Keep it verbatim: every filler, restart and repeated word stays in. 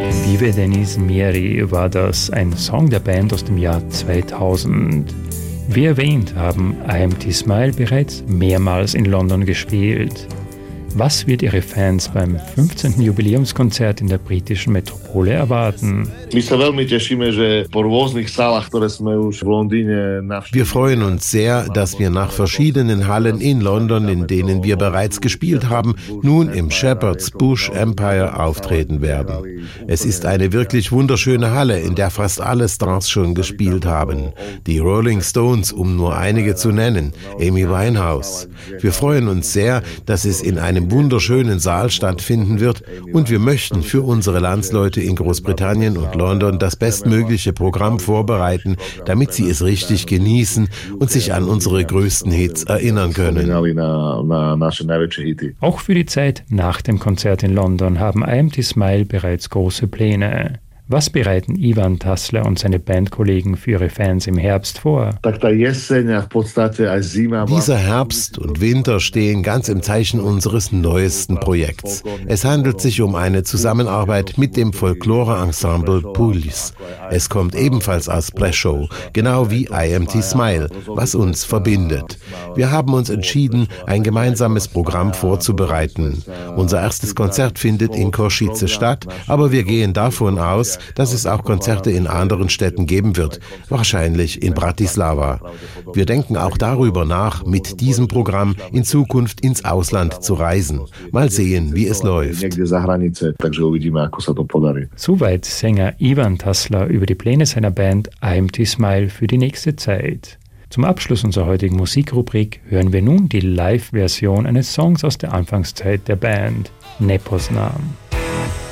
Vive Denis Mieri war das, ein Song der Band aus dem Jahr zweitausend. Wie erwähnt, haben I Am T Smile bereits mehrmals in London gespielt. Was wird Ihre Fans beim fünfzehnten Jubiläumskonzert in der britischen Metropole erwarten? Wir freuen uns sehr, dass wir nach verschiedenen Hallen in London, in denen wir bereits gespielt haben, nun im Shepherd's Bush Empire auftreten werden. Es ist eine wirklich wunderschöne Halle, in der fast alle Stars schon gespielt haben. Die Rolling Stones, um nur einige zu nennen, Amy Winehouse. Wir freuen uns sehr, dass es in einem wunderschönen Saal stattfinden wird und wir möchten für unsere Landsleute in Großbritannien und London das bestmögliche Programm vorbereiten, damit sie es richtig genießen und sich an unsere größten Hits erinnern können. Auch für die Zeit nach dem Konzert in London haben I Am T Smile bereits große Pläne. Was bereiten Ivan Tassler und seine Bandkollegen für ihre Fans im Herbst vor? Dieser Herbst und Winter stehen ganz im Zeichen unseres neuesten Projekts. Es handelt sich um eine Zusammenarbeit mit dem Folklore-Ensemble Pulis. Es kommt ebenfalls aus Breslau, genau wie I Am T Smile, was uns verbindet. Wir haben uns entschieden, ein gemeinsames Programm vorzubereiten. Unser erstes Konzert findet in Košice statt, aber wir gehen davon aus, dass es auch Konzerte in anderen Städten geben wird, wahrscheinlich in Bratislava. Wir denken auch darüber nach, mit diesem Programm in Zukunft ins Ausland zu reisen. Mal sehen, wie es läuft. Soweit Sänger Ivan Tassler über die Pläne seiner Band I Am T Smile für die nächste Zeit. Zum Abschluss unserer heutigen Musikrubrik hören wir nun die Live-Version eines Songs aus der Anfangszeit der Band, Nepoznam.